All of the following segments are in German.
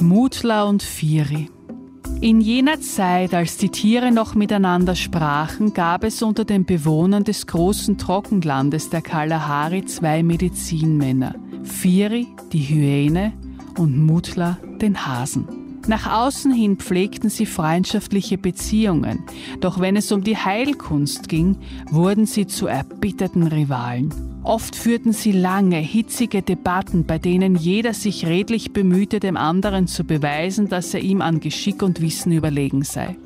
Mutla und Firi. In jener Zeit, als die Tiere noch miteinander sprachen, gab es unter den Bewohnern des großen Trockenlandes der Kalahari 2 Medizinmänner. Firi, die Hyäne, und Mutla, den Hasen. Nach außen hin pflegten sie freundschaftliche Beziehungen, doch wenn es um die Heilkunst ging, wurden sie zu erbitterten Rivalen. Oft führten sie lange, hitzige Debatten, bei denen jeder sich redlich bemühte, dem anderen zu beweisen, dass er ihm an Geschick und Wissen überlegen sei.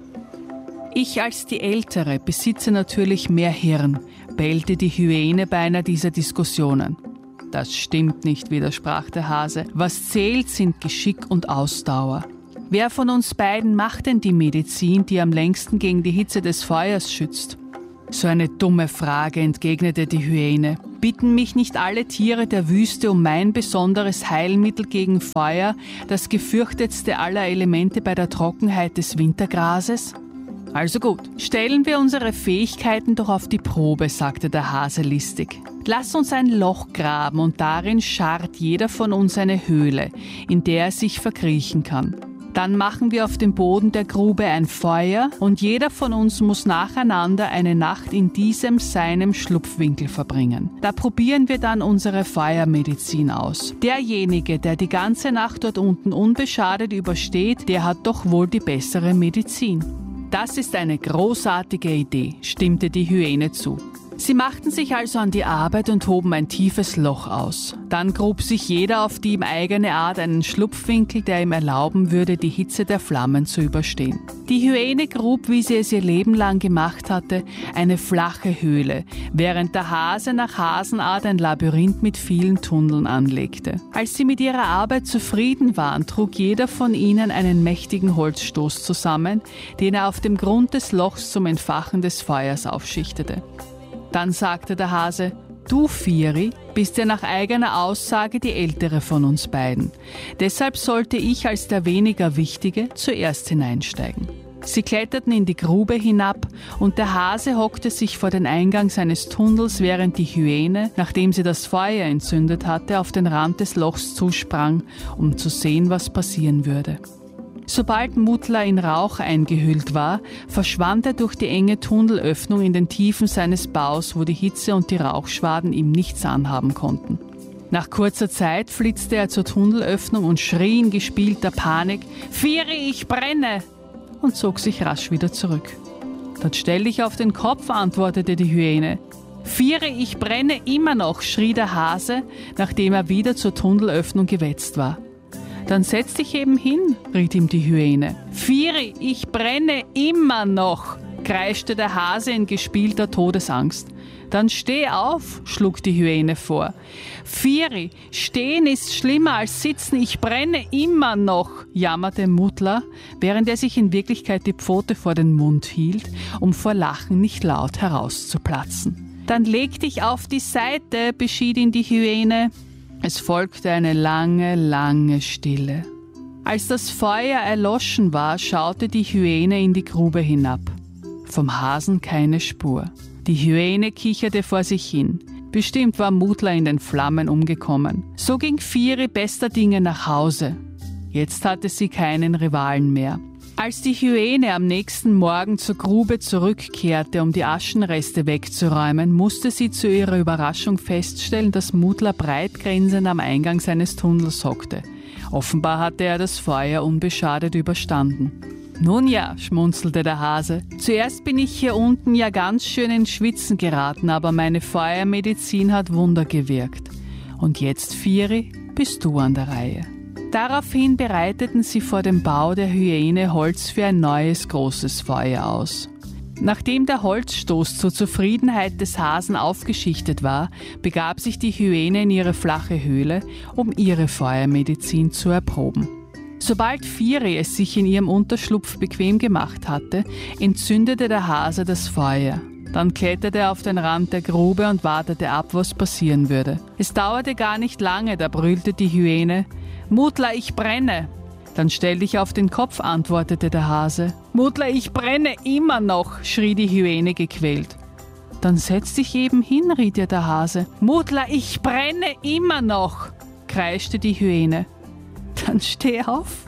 Ich als die Ältere besitze natürlich mehr Hirn, bellte die Hyäne bei einer dieser Diskussionen. Das stimmt nicht, widersprach der Hase. Was zählt, sind Geschick und Ausdauer. Wer von uns beiden macht denn die Medizin, die am längsten gegen die Hitze des Feuers schützt? So eine dumme Frage, entgegnete die Hyäne. Bitten mich nicht alle Tiere der Wüste um mein besonderes Heilmittel gegen Feuer, das gefürchtetste aller Elemente bei der Trockenheit des Wintergrases? Also gut, stellen wir unsere Fähigkeiten doch auf die Probe, sagte der Hase listig. Lass uns ein Loch graben und darin scharrt jeder von uns eine Höhle, in der er sich verkriechen kann. Dann machen wir auf dem Boden der Grube ein Feuer und jeder von uns muss nacheinander eine Nacht in diesem seinem Schlupfwinkel verbringen. Da probieren wir dann unsere Feuermedizin aus. Derjenige, der die ganze Nacht dort unten unbeschadet übersteht, der hat doch wohl die bessere Medizin. Das ist eine großartige Idee, stimmte die Hyäne zu. Sie machten sich also an die Arbeit und hoben ein tiefes Loch aus. Dann grub sich jeder auf die ihm eigene Art einen Schlupfwinkel, der ihm erlauben würde, die Hitze der Flammen zu überstehen. Die Hyäne grub, wie sie es ihr Leben lang gemacht hatte, eine flache Höhle, während der Hase nach Hasenart ein Labyrinth mit vielen Tunneln anlegte. Als sie mit ihrer Arbeit zufrieden waren, trug jeder von ihnen einen mächtigen Holzstoß zusammen, den er auf dem Grund des Lochs zum Entfachen des Feuers aufschichtete. Dann sagte der Hase, du Firi bist ja nach eigener Aussage die ältere von uns beiden. Deshalb sollte ich als der weniger Wichtige zuerst hineinsteigen. Sie kletterten in die Grube hinab und der Hase hockte sich vor den Eingang seines Tunnels, während die Hyäne, nachdem sie das Feuer entzündet hatte, auf den Rand des Lochs zusprang, um zu sehen, was passieren würde. Sobald Mutla in Rauch eingehüllt war, verschwand er durch die enge Tunnelöffnung in den Tiefen seines Baus, wo die Hitze und die Rauchschwaden ihm nichts anhaben konnten. Nach kurzer Zeit flitzte er zur Tunnelöffnung und schrie in gespielter Panik, »Firi, ich brenne!« und zog sich rasch wieder zurück. »Dann stell dich auf den Kopf«, antwortete die Hyäne. »Firi, ich brenne immer noch«, schrie der Hase, nachdem er wieder zur Tunnelöffnung gewetzt war. »Dann setz dich eben hin«, riet ihm die Hyäne. »Firi, ich brenne immer noch«, kreischte der Hase in gespielter Todesangst. »Dann steh auf«, schlug die Hyäne vor. »Firi, stehen ist schlimmer als sitzen, ich brenne immer noch«, jammerte Mutla, während er sich in Wirklichkeit die Pfote vor den Mund hielt, um vor Lachen nicht laut herauszuplatzen. »Dann leg dich auf die Seite«, beschied ihn die Hyäne. Es folgte eine lange, lange Stille. Als das Feuer erloschen war, schaute die Hyäne in die Grube hinab. Vom Hasen keine Spur. Die Hyäne kicherte vor sich hin. Bestimmt war Mutla in den Flammen umgekommen. So ging Firi bester Dinge nach Hause. Jetzt hatte sie keinen Rivalen mehr. Als die Hyäne am nächsten Morgen zur Grube zurückkehrte, um die Aschenreste wegzuräumen, musste sie zu ihrer Überraschung feststellen, dass Mutla breit grinsend am Eingang seines Tunnels hockte. Offenbar hatte er das Feuer unbeschadet überstanden. »Nun ja«, schmunzelte der Hase, »zuerst bin ich hier unten ja ganz schön ins Schwitzen geraten, aber meine Feuermedizin hat Wunder gewirkt. Und jetzt, Firi, bist du an der Reihe.« Daraufhin bereiteten sie vor dem Bau der Hyäne Holz für ein neues großes Feuer aus. Nachdem der Holzstoß zur Zufriedenheit des Hasen aufgeschichtet war, begab sich die Hyäne in ihre flache Höhle, um ihre Feuermedizin zu erproben. Sobald Firi es sich in ihrem Unterschlupf bequem gemacht hatte, entzündete der Hase das Feuer. Dann kletterte er auf den Rand der Grube und wartete ab, was passieren würde. Es dauerte gar nicht lange, da brüllte die Hyäne, »Mutla, ich brenne!« »Dann stell dich auf den Kopf«, antwortete der Hase. »Mutla, ich brenne immer noch«, schrie die Hyäne gequält. »Dann setz dich eben hin«, riet ihr der Hase. »Mutla, ich brenne immer noch«, kreischte die Hyäne. »Dann steh auf«,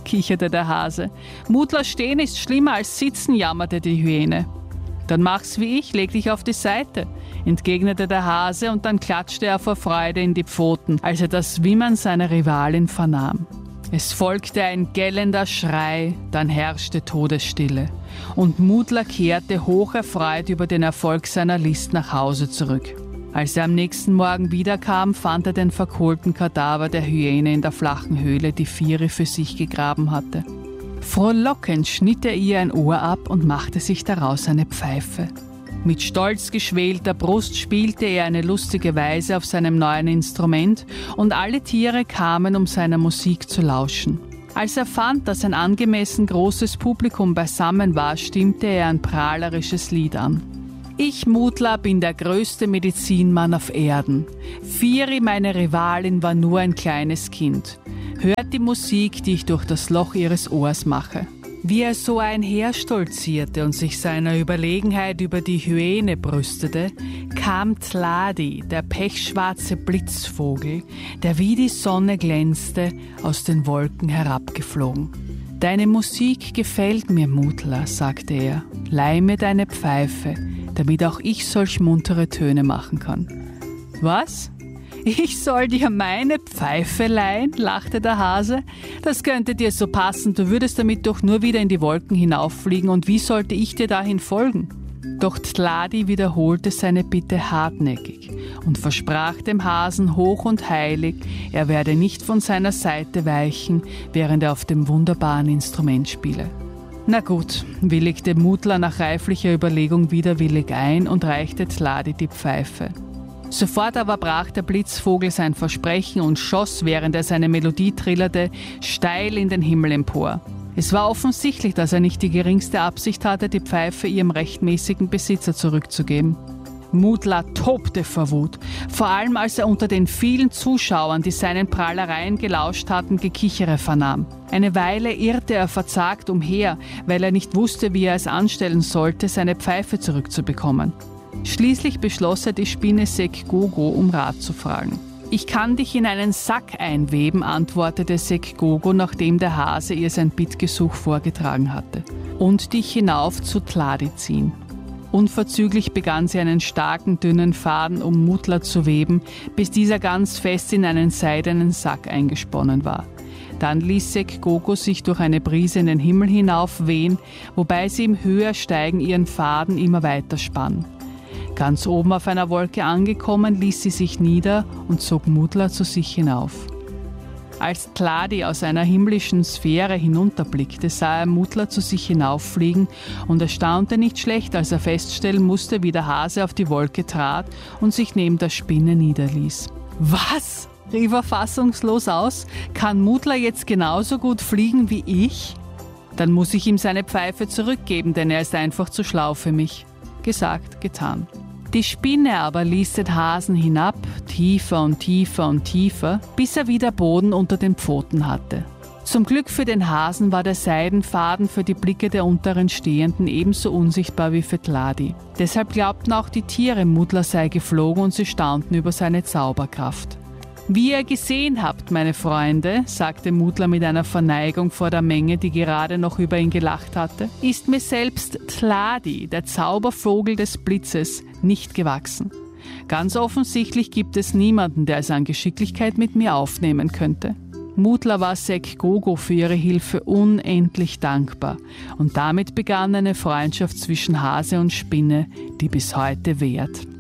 kicherte der Hase. Mutla stehen ist schlimmer als sitzen, jammerte die Hyäne. Dann mach's wie ich, leg dich auf die Seite, entgegnete der Hase und dann klatschte er vor Freude in die Pfoten, als er das Wimmern seiner Rivalin vernahm. Es folgte ein gellender Schrei, dann herrschte Todesstille und Mutla kehrte hocherfreut über den Erfolg seiner List nach Hause zurück. Als er am nächsten Morgen wiederkam, fand er den verkohlten Kadaver der Hyäne in der flachen Höhle, die Phiri für sich gegraben hatte. Frohlockend schnitt er ihr ein Ohr ab und machte sich daraus eine Pfeife. Mit stolz geschwellter Brust spielte er eine lustige Weise auf seinem neuen Instrument und alle Tiere kamen, um seiner Musik zu lauschen. Als er fand, dass ein angemessen großes Publikum beisammen war, stimmte er ein prahlerisches Lied an. Ich, Mutla, bin der größte Medizinmann auf Erden. Phiri, meine Rivalin, war nur ein kleines Kind. Hört die Musik, die ich durch das Loch ihres Ohrs mache. Wie er so einherstolzierte und sich seiner Überlegenheit über die Hyäne brüstete, kam Tladi, der pechschwarze Blitzvogel, der wie die Sonne glänzte, aus den Wolken herabgeflogen. Deine Musik gefällt mir, Mutla, sagte er. Leih mir deine Pfeife, damit auch ich solch muntere Töne machen kann. Was? Ich soll dir meine Pfeife leihen, lachte der Hase. Das könnte dir so passen, du würdest damit doch nur wieder in die Wolken hinauffliegen und wie sollte ich dir dahin folgen? Doch Tladi wiederholte seine Bitte hartnäckig und versprach dem Hasen hoch und heilig, er werde nicht von seiner Seite weichen, während er auf dem wunderbaren Instrument spiele. Na gut, willigte Mutla nach reiflicher Überlegung widerwillig ein und reichte Tladi die Pfeife. Sofort aber brach der Blitzvogel sein Versprechen und schoss, während er seine Melodie trillerte, steil in den Himmel empor. Es war offensichtlich, dass er nicht die geringste Absicht hatte, die Pfeife ihrem rechtmäßigen Besitzer zurückzugeben. Mutla tobte vor Wut, vor allem als er unter den vielen Zuschauern, die seinen Prahlereien gelauscht hatten, Gekichere vernahm. Eine Weile irrte er verzagt umher, weil er nicht wusste, wie er es anstellen sollte, seine Pfeife zurückzubekommen. Schließlich beschloss er, die Spinne Sekgogo um Rat zu fragen. Ich kann dich in einen Sack einweben, antwortete Sekgogo, nachdem der Hase ihr sein Bittgesuch vorgetragen hatte, und dich hinauf zu Tladi ziehen. Unverzüglich begann sie einen starken, dünnen Faden um Mutla zu weben, bis dieser ganz fest in einen seidenen Sack eingesponnen war. Dann ließ Sekgogo sich durch eine Brise in den Himmel hinauf wehen, wobei sie im Höhersteigen ihren Faden immer weiter spann. Ganz oben auf einer Wolke angekommen, ließ sie sich nieder und zog Mutla zu sich hinauf. Als Tladi aus einer himmlischen Sphäre hinunterblickte, sah er Mutla zu sich hinauffliegen und erstaunte nicht schlecht, als er feststellen musste, wie der Hase auf die Wolke trat und sich neben der Spinne niederließ. Was? Rief er fassungslos aus. Kann Mutla jetzt genauso gut fliegen wie ich? Dann muss ich ihm seine Pfeife zurückgeben, denn er ist einfach zu schlau für mich. Gesagt, getan. Die Spinne aber ließ den Hasen hinab, tiefer und tiefer und tiefer, bis er wieder Boden unter den Pfoten hatte. Zum Glück für den Hasen war der Seidenfaden für die Blicke der unteren Stehenden ebenso unsichtbar wie für Tladi. Deshalb glaubten auch die Tiere, Mutla sei geflogen und sie staunten über seine Zauberkraft. Wie ihr gesehen habt, meine Freunde, sagte Mutla mit einer Verneigung vor der Menge, die gerade noch über ihn gelacht hatte, ist mir selbst Tladi, der Zaubervogel des Blitzes, nicht gewachsen. Ganz offensichtlich gibt es niemanden, der es an Geschicklichkeit mit mir aufnehmen könnte. Mutla war Sekgogo für ihre Hilfe unendlich dankbar und damit begann eine Freundschaft zwischen Hase und Spinne, die bis heute währt.